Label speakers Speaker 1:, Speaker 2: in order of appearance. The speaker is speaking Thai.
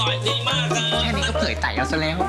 Speaker 1: ต่อยดีมากครับแค่นี้ก็เผยไต่เอาซะแล้ว